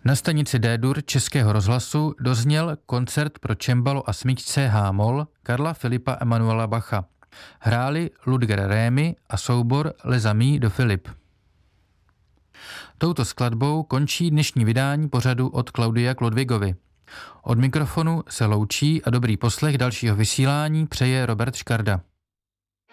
Na stanici D-dur Českého rozhlasu dozněl koncert pro cembalo a smyčce H-moll Karla Filipa Emanuela Bacha. Hráli Ludger Rémy a soubor Les Amis de Philippe. Touto skladbou končí dnešní vydání pořadu od Klaudia Klodvigovy. Od mikrofonu se loučí a dobrý poslech dalšího vysílání přeje Robert Škarda.